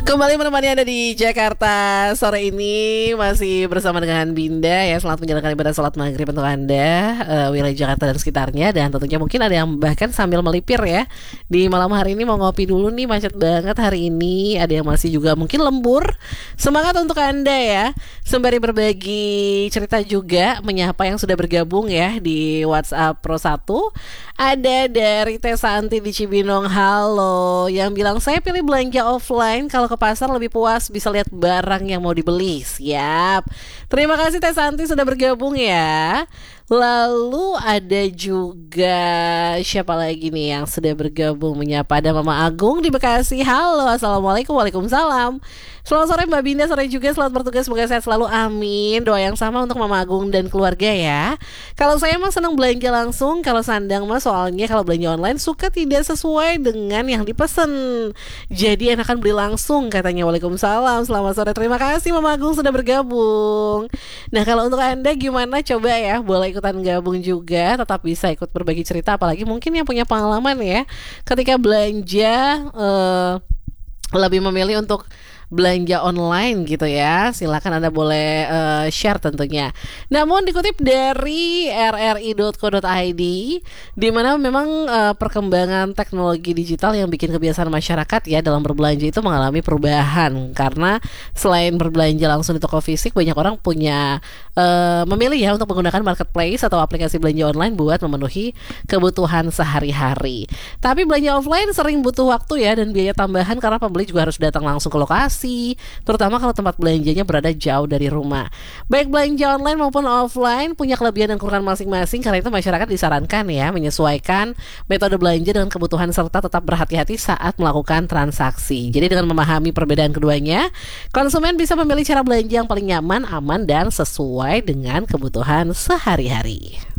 Kembali menemani Anda di Jakarta sore ini masih bersama dengan Binda ya. Selamat menjalankan ibadah sholat maghrib untuk Anda wilayah Jakarta dan sekitarnya. Dan tentunya mungkin ada yang bahkan sambil melipir ya. Di malam hari ini mau ngopi dulu nih, macet banget hari ini. Ada yang masih juga mungkin lembur. Semangat untuk Anda ya. Sembari berbagi cerita juga, menyapa yang sudah bergabung ya di WhatsApp Pro 1. Ada dari Teh Santi di Cibinong. Halo, yang bilang saya pilih belanja offline, kalau ke pasar lebih puas bisa lihat barang yang mau dibeli. Siap. Terima kasih Teh Santi sudah bergabung ya. Lalu ada juga siapa lagi nih yang sudah bergabung menyapa? Ada Mama Agung di Bekasi. Halo, assalamualaikum. Waalaikumsalam. Selamat sore Mbak Binda, sore juga selamat bertugas, semoga sehat selalu, amin. Doa yang sama untuk Mama Agung dan keluarga ya. Kalau saya mah senang belanja langsung, kalau Sandang mah soalnya kalau belanja online suka tidak sesuai dengan yang dipesan. Jadi enakan beli langsung katanya. Waalaikumsalam. Selamat sore, terima kasih Mama Agung sudah bergabung. Nah kalau untuk Anda gimana, coba ya boleh ikutan gabung juga, tetap bisa ikut berbagi cerita, apalagi mungkin yang punya pengalaman ya ketika belanja lebih memilih untuk belanja online gitu ya. Silakan Anda boleh share tentunya. Namun dikutip dari rri.co.id, di mana memang perkembangan teknologi digital yang bikin kebiasaan masyarakat ya dalam berbelanja itu mengalami perubahan. Karena selain berbelanja langsung di toko fisik, banyak orang punya memilih ya untuk menggunakan marketplace atau aplikasi belanja online buat memenuhi kebutuhan sehari-hari. Tapi belanja offline sering butuh waktu ya dan biaya tambahan karena pembeli juga harus datang langsung ke lokasi, terutama kalau tempat belanjanya berada jauh dari rumah. Baik belanja online maupun offline punya kelebihan dan kekurangan masing-masing. Karena itu masyarakat disarankan ya menyesuaikan metode belanja dengan kebutuhan serta tetap berhati-hati saat melakukan transaksi. Jadi dengan memahami perbedaan keduanya, konsumen bisa memilih cara belanja yang paling nyaman, aman, dan sesuai dengan kebutuhan sehari-hari.